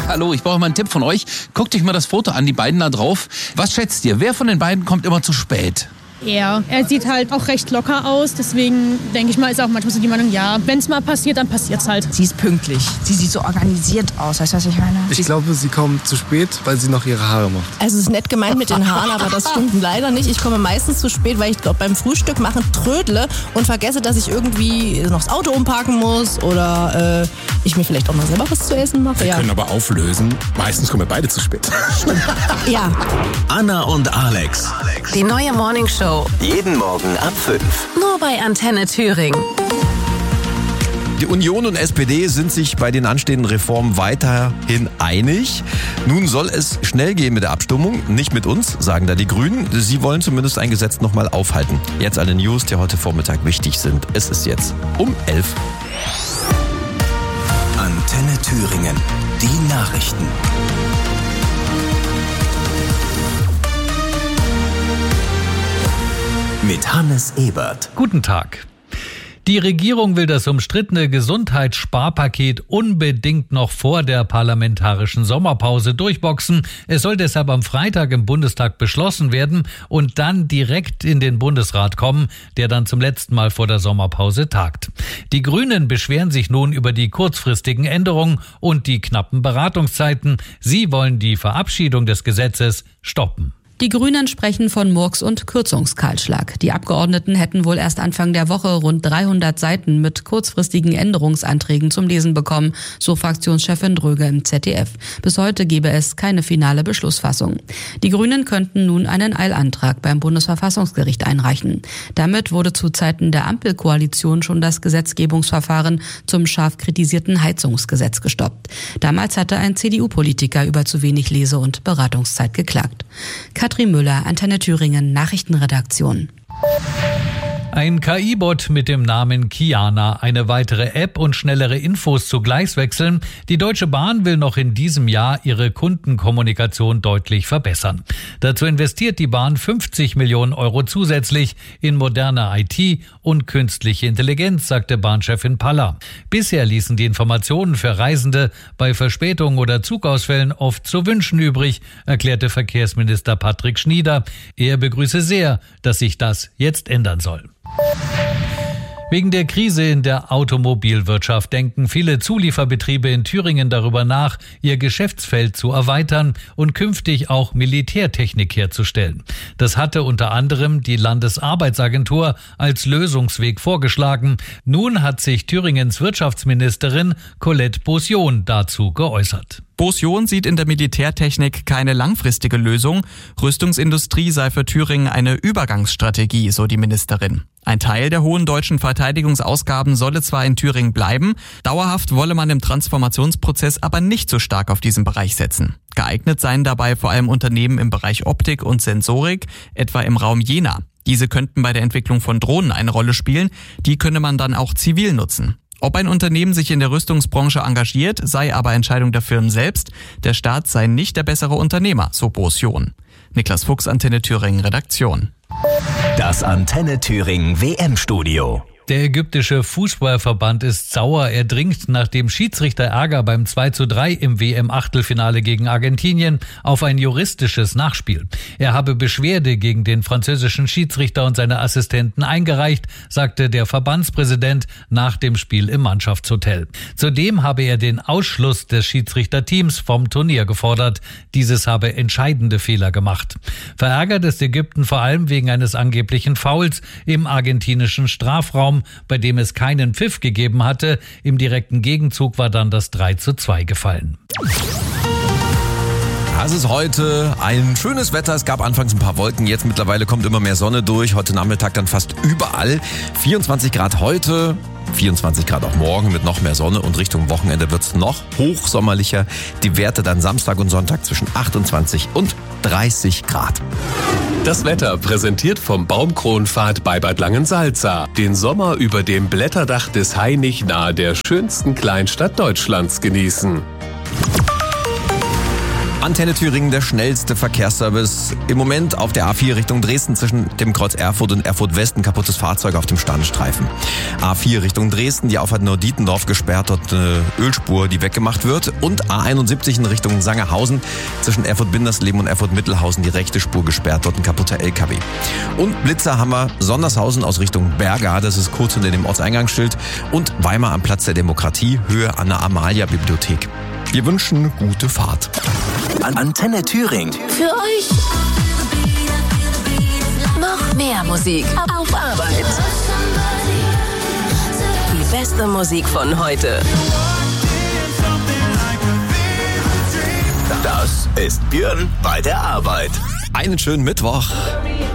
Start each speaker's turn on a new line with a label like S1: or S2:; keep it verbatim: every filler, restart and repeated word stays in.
S1: Hallo, ich brauche mal einen Tipp von euch. Guckt euch mal das Foto an, die beiden da drauf. Was schätzt ihr? Wer von den beiden kommt immer zu spät?
S2: Er. Er sieht halt auch recht locker aus, deswegen denke ich mal, ist auch manchmal so die Meinung, ja, wenn es mal passiert, dann passiert es halt.
S3: Sie ist pünktlich. Sie sieht so organisiert aus, weißt du, was ich meine?
S4: Ich glaube, sie kommt zu spät, weil sie noch ihre Haare macht.
S3: Also es ist nett gemeint mit den Haaren, aber das stimmt leider nicht. Ich komme meistens zu spät, weil ich glaube, beim Frühstück machen trödle und vergesse, dass ich irgendwie noch das Auto umparken muss oder äh, ich mir vielleicht auch mal selber was zu essen mache.
S5: Wir
S3: ja.
S5: können aber auflösen, meistens kommen wir beide zu spät.
S3: Ja.
S6: Anna und Alex.
S7: Die neue Morningshow.
S6: Jeden Morgen ab fünf.
S7: Nur bei Antenne Thüringen.
S8: Die Union und S P D sind sich bei den anstehenden Reformen weiterhin einig. Nun soll es schnell gehen mit der Abstimmung, nicht mit uns, sagen da die Grünen. Sie wollen zumindest ein Gesetz nochmal aufhalten. Jetzt alle News, die heute Vormittag wichtig sind. Es ist jetzt um elf.
S6: Antenne Thüringen. Die Nachrichten. Mit Hannes Ebert.
S9: Guten Tag. Die Regierung will das umstrittene Gesundheitssparpaket unbedingt noch vor der parlamentarischen Sommerpause durchboxen. Es soll deshalb am Freitag im Bundestag beschlossen werden und dann direkt in den Bundesrat kommen, der dann zum letzten Mal vor der Sommerpause tagt. Die Grünen beschweren sich nun über die kurzfristigen Änderungen und die knappen Beratungszeiten. Sie wollen die Verabschiedung des Gesetzes stoppen.
S10: Die Grünen sprechen von Murks- und Kürzungskahlschlag. Die Abgeordneten hätten wohl erst Anfang der Woche rund dreihundert Seiten mit kurzfristigen Änderungsanträgen zum Lesen bekommen, so Fraktionschefin Dröge im Z D F. Bis heute gebe es keine finale Beschlussfassung. Die Grünen könnten nun einen Eilantrag beim Bundesverfassungsgericht einreichen. Damit wurde zu Zeiten der Ampelkoalition schon das Gesetzgebungsverfahren zum scharf kritisierten Heizungsgesetz gestoppt. Damals hatte ein C D U-Politiker über zu wenig Lese- und Beratungszeit geklagt. Katrin Müller, Antenne Thüringen, Nachrichtenredaktion.
S9: Ein K I-Bot mit dem Namen Kiana, eine weitere App und schnellere Infos zu Gleiswechseln. Die Deutsche Bahn will noch in diesem Jahr ihre Kundenkommunikation deutlich verbessern. Dazu investiert die Bahn fünfzig Millionen Euro zusätzlich in moderne I T und künstliche Intelligenz, sagte Bahnchefin Paller. Bisher ließen die Informationen für Reisende bei Verspätungen oder Zugausfällen oft zu wünschen übrig, erklärte Verkehrsminister Patrick Schnieder. Er begrüße sehr, dass sich das jetzt ändern soll. Wegen der Krise in der Automobilwirtschaft denken viele Zulieferbetriebe in Thüringen darüber nach, ihr Geschäftsfeld zu erweitern und künftig auch Militärtechnik herzustellen. Das hatte unter anderem die Landesarbeitsagentur als Lösungsweg vorgeschlagen. Nun hat sich Thüringens Wirtschaftsministerin Colette Beaussion dazu geäußert.
S11: Beaussion sieht in der Militärtechnik keine langfristige Lösung. Rüstungsindustrie sei für Thüringen eine Übergangsstrategie, so die Ministerin. Ein Teil der hohen deutschen Verteidigungsausgaben solle zwar in Thüringen bleiben, dauerhaft wolle man im Transformationsprozess aber nicht so stark auf diesen Bereich setzen. Geeignet seien dabei vor allem Unternehmen im Bereich Optik und Sensorik, etwa im Raum Jena. Diese könnten bei der Entwicklung von Drohnen eine Rolle spielen, die könne man dann auch zivil nutzen. Ob ein Unternehmen sich in der Rüstungsbranche engagiert, sei aber Entscheidung der Firmen selbst. Der Staat sei nicht der bessere Unternehmer, so Beaussion. Niklas Fuchs, Antenne Thüringen, Redaktion.
S6: Das Antenne Thüringen W M-Studio.
S9: Der ägyptische Fußballverband ist sauer. Er dringt nach dem Schiedsrichterärger beim zwei zu drei im W M-Achtelfinale gegen Argentinien auf ein juristisches Nachspiel. Er habe Beschwerde gegen den französischen Schiedsrichter und seine Assistenten eingereicht, sagte der Verbandspräsident nach dem Spiel im Mannschaftshotel. Zudem habe er den Ausschluss des Schiedsrichterteams vom Turnier gefordert. Dieses habe entscheidende Fehler gemacht. Verärgert ist Ägypten vor allem wegen eines angeblichen Fouls im argentinischen Strafraum, bei dem es keinen Pfiff gegeben hatte. Im direkten Gegenzug war dann das drei zu zwei gefallen.
S8: Es ist heute ein schönes Wetter. Es gab anfangs ein paar Wolken, jetzt mittlerweile kommt immer mehr Sonne durch. Heute Nachmittag dann fast überall. vierundzwanzig Grad heute, vierundzwanzig Grad auch morgen mit noch mehr Sonne und Richtung Wochenende wird es noch hochsommerlicher. Die Werte dann Samstag und Sonntag zwischen achtundzwanzig und dreißig Grad.
S12: Das Wetter präsentiert vom Baumkronpfad bei Bad Langensalza. Den Sommer über dem Blätterdach des Hainich nahe der schönsten Kleinstadt Deutschlands genießen.
S8: Antenne Thüringen, der schnellste Verkehrsservice. Im Moment auf der A vier Richtung Dresden zwischen dem Kreuz Erfurt und Erfurt West ein kaputtes Fahrzeug auf dem Standstreifen. A vier Richtung Dresden, die Auffahrt Neu-Dietendorf gesperrt, dort eine Ölspur, die weggemacht wird. Und A einundsiebzig in Richtung Sangerhausen zwischen Erfurt-Bindersleben und Erfurt-Mittelhausen die rechte Spur gesperrt, dort ein kaputter L K W. Und Blitzer haben wir Sondershausen aus Richtung Berga, das ist kurz hinter dem Ortseingangsschild. Und Weimar am Platz der Demokratie, Höhe an der Amalia-Bibliothek. Wir wünschen gute Fahrt.
S6: Antenne Thüringen.
S7: Für euch noch mehr Musik auf Arbeit. Die beste Musik von heute.
S6: Das ist Björn bei der Arbeit.
S8: Einen schönen Mittwoch.